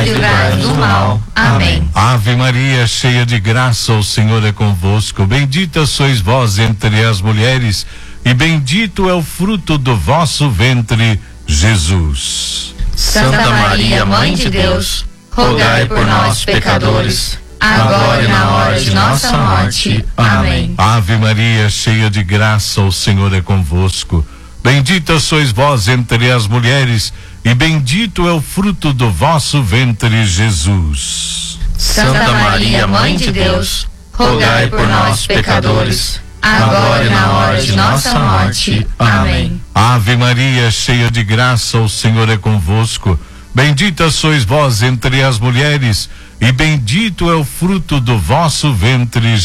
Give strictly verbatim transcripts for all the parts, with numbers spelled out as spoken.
livrai-nos do mal. Amém. Ave Maria, cheia de graça, o Senhor é convosco. Bendita sois vós entre as mulheres, e bendito é o fruto do vosso ventre, Jesus. Santa Maria, Mãe de Deus, rogai por nós, pecadores, agora e na hora de nossa morte. Amém. Ave Maria, cheia de graça, o Senhor é convosco. Bendita sois vós entre as mulheres, e bendito é o fruto do vosso ventre, Jesus. Santa Maria, Mãe de Deus, rogai por nós, pecadores, agora e na hora de nossa morte. Amém. Ave Maria, cheia de graça, o Senhor é convosco. Bendita sois vós entre as mulheres, e bendito é o fruto do vosso ventre,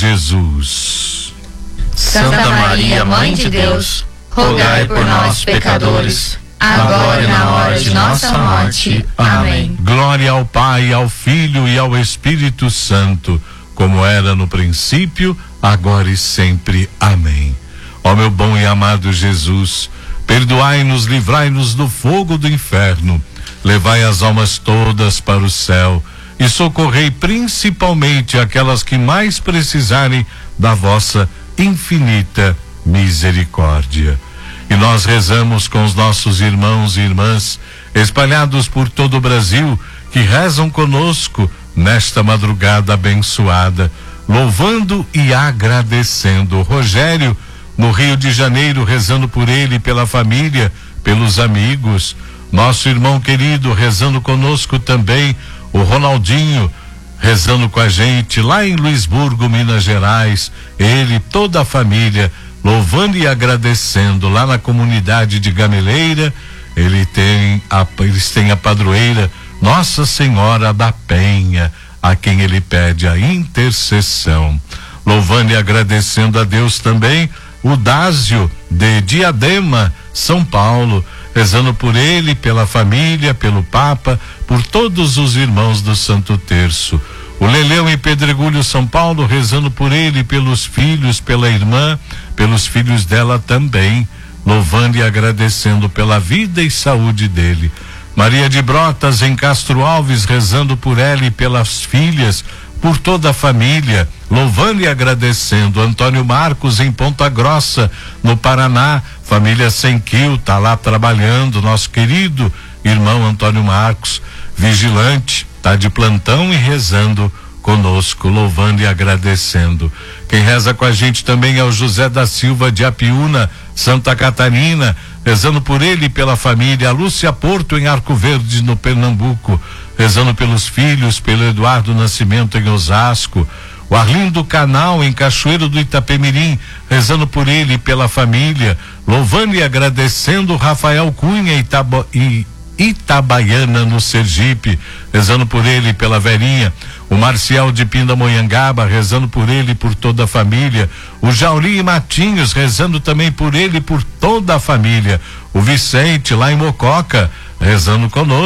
Jesus. Santa Maria, Mãe de Deus, rogai por nós, pecadores, agora e na hora de nossa morte. Amém. Glória ao Pai, ao Filho e ao Espírito Santo, como era no princípio, agora e sempre. Amém. Ó meu bom e amado Jesus, perdoai-nos, livrai-nos do fogo do inferno, levai as almas todas para o céu e socorrei principalmente aquelas que mais precisarem da vossa infinita misericórdia. E nós rezamos com os nossos irmãos e irmãs espalhados por todo o Brasil, que rezam conosco nesta madrugada abençoada, louvando e agradecendo. O Rogério, no Rio de Janeiro, rezando por ele, pela família, pelos amigos. Nosso irmão querido rezando conosco também, o Ronaldinho, rezando com a gente lá em Luisburgo, Minas Gerais. Ele, toda a família, louvando e agradecendo lá na comunidade de Gameleira. Ele tem a, eles têm a padroeira Nossa Senhora da Penha, a quem ele pede a intercessão. Louvando e agradecendo a Deus também o Dásio de Diadema, São Paulo, rezando por ele, pela família, pelo Papa, por todos os irmãos do Santo Terço. O Leleu em Pedregulho, São Paulo, rezando por ele, pelos filhos, pela irmã, pelos filhos dela também, louvando e agradecendo pela vida e saúde dele. Maria de Brotas em Castro Alves, rezando por ela e pelas filhas, por toda a família, louvando e agradecendo. Antônio Marcos em Ponta Grossa, no Paraná, família Senquil, tá lá trabalhando, nosso querido irmão Antônio Marcos, vigilante, tá de plantão e rezando conosco, louvando e agradecendo. Quem reza com a gente também é o José da Silva de Apiúna, Santa Catarina, rezando por ele e pela família. A Lúcia Porto em Arco Verde, no Pernambuco, rezando pelos filhos, pelo Eduardo Nascimento em Osasco. O Arlindo Canal em Cachoeiro do Itapemirim, rezando por ele e pela família, louvando e agradecendo. Rafael Cunha Itaba, e Itabaiana, no Sergipe, rezando por ele e pela Verinha. O Marcial de Pindamonhangaba, rezando por ele e por toda a família. O Jauri Matinhos, rezando também por ele e por toda a família. O Vicente lá em Mococa, rezando conosco.